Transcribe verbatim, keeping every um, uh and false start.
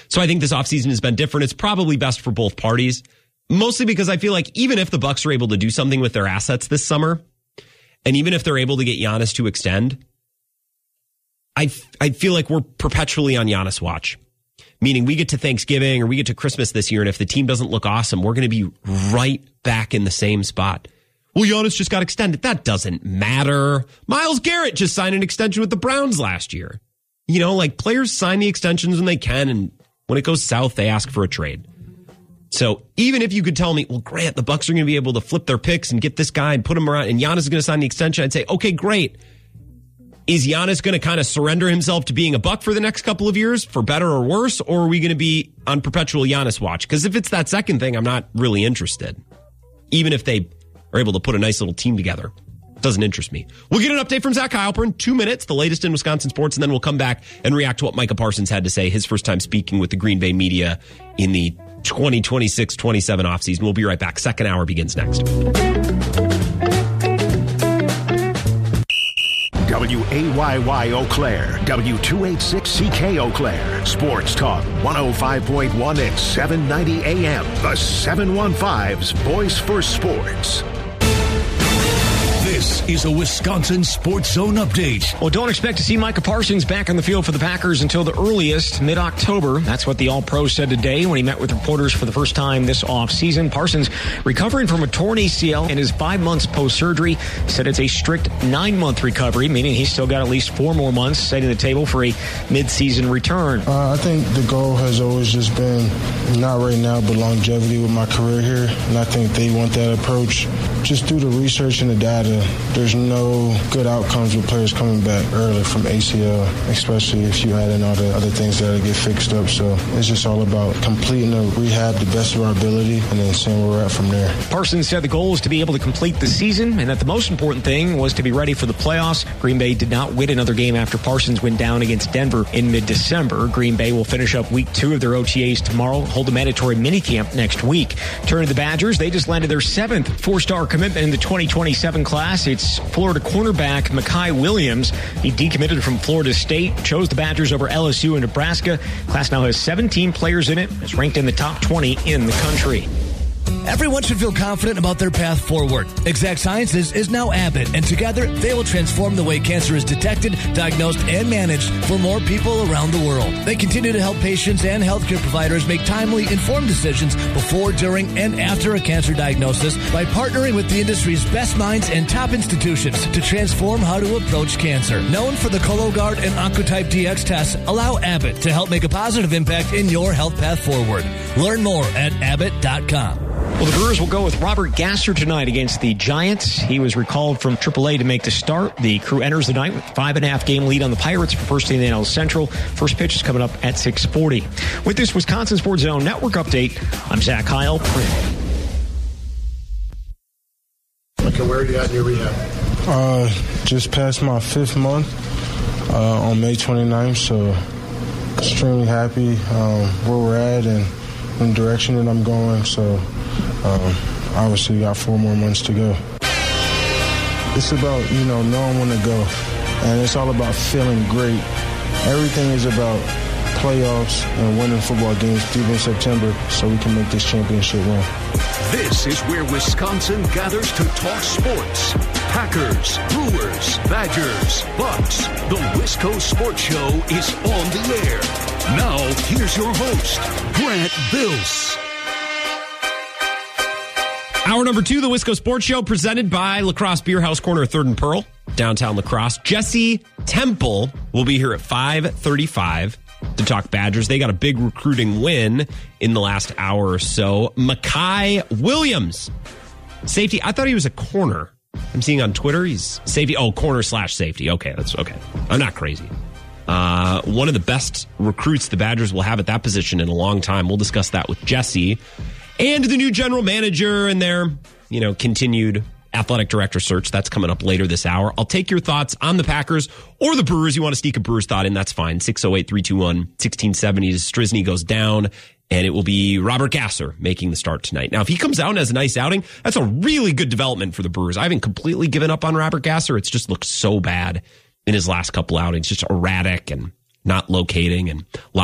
So I think this offseason has been different. It's probably best for both parties, mostly because I feel like even if the Bucks are able to do something with their assets this summer, and even if they're able to get Giannis to extend, I, I feel like we're perpetually on Giannis watch. Meaning we get to Thanksgiving or we get to Christmas this year, and if the team doesn't look awesome, we're going to be right back in the same spot. Well, Giannis just got extended. That doesn't matter. Myles Garrett just signed an extension with the Browns last year. You know, like players sign the extensions when they can, and when it goes south, they ask for a trade. So even if you could tell me, well, Grant, the Bucks are going to be able to flip their picks and get this guy and put him around, and Giannis is going to sign the extension, I'd say, okay, great. Is Giannis going to kind of surrender himself to being a Buck for the next couple of years, for better or worse, or are we going to be on perpetual Giannis watch? Because if it's that second thing, I'm not really interested. Even if they are able to put a nice little team together, it doesn't interest me. We'll get an update from Zach Heilprin, two minutes, the latest in Wisconsin sports, and then we'll come back and react to what Micah Parsons had to say, his first time speaking with the Green Bay media in the twenty twenty-six twenty-seven offseason. We'll be right back. Second hour begins next. W A Y Y Eau Claire, W two eighty-six C K Eau Claire, Sports Talk one oh five point one and seven ninety A M, the seven fifteens Voice for Sports. This is a Wisconsin Sports Zone update. Well, don't expect to see Micah Parsons back on the field for the Packers until the earliest, mid-October. That's what the All-Pro said today when he met with reporters for the first time this offseason. Parsons, recovering from a torn A C L and is five months post-surgery, said it's a strict nine-month recovery, meaning he's still got at least four more months setting the table for a mid-season return. Uh, I think the goal has always just been, not right now, but longevity with my career here, and I think they want that approach. Just do the research and the data. There's no good outcomes with players coming back early from A C L, especially if you add in all the other things that get fixed up. So it's just all about completing the rehab the best of our ability and then seeing where we're at from there. Parsons said the goal is to be able to complete the season and that the most important thing was to be ready for the playoffs. Green Bay did not win another game after Parsons went down against Denver in mid-December. Green Bay will finish up week two of their O T As tomorrow, hold a mandatory minicamp next week. Turning to the Badgers, they just landed their seventh four-star commitment in the twenty twenty-seven class. It's Florida cornerback Mekhi Williams. He decommitted from Florida State, chose the Badgers over L S U and Nebraska. Class now has seventeen players in it. It's ranked in the top twenty in the country. Everyone should feel confident about their path forward. Exact Sciences is now Abbott, and together they will transform the way cancer is detected, diagnosed, and managed for more people around the world. They continue to help patients and healthcare providers make timely, informed decisions before, during, and after a cancer diagnosis by partnering with the industry's best minds and top institutions to transform how to approach cancer. Known for the Cologuard and Oncotype D X tests, allow Abbott to help make a positive impact in your health path forward. Learn more at abbott dot com. Well, the Brewers will go with Robert Gasser tonight against the Giants. He was recalled from triple A to make the start. The crew enters the night with five and a half game lead on the Pirates for first in the N L Central. First pitch is coming up at six forty. With this Wisconsin Sports Zone Network update, I'm Zach Heilprin. Okay, where are you at in your rehab? Uh, just passed my fifth month uh, on May twenty-ninth, so extremely happy um, where we're at and in the direction that I'm going, so um, obviously got four more months to go. It's about, you know, knowing when to go, and it's all about feeling great. Everything is about playoffs and winning football games deep in September so we can make this championship run. This is where Wisconsin gathers to talk sports. Packers, Brewers, Badgers, Bucks. The Wisco Sports Show is on the air. Now, here's your host, Grant Bills. Hour number two, the Wisco Sports Show, presented by La Crosse Beer House, corner of third and Pearl, downtown La Crosse. Jesse Temple will be here at five thirty-five to talk Badgers. They got a big recruiting win in the last hour or so. Mekhi Williams, safety. I thought he was a corner. I'm seeing on Twitter he's safety. Oh, corner slash safety. Okay, that's okay. I'm not crazy. Uh, one of the best recruits the Badgers will have at that position in a long time. We'll discuss that with Jesse and the new general manager and their, you know, continued athletic director search. That's coming up later this hour. I'll take your thoughts on the Packers or the Brewers. You want to sneak a Brewers thought in, that's fine. six oh eight, three two one, sixteen seventy. Strisny goes down, and it will be Robert Gasser making the start tonight. Now, if he comes out and has a nice outing, that's a really good development for the Brewers. I haven't completely given up on Robert Gasser. It's just looked so bad in his last couple outings, just erratic and not locating and a lot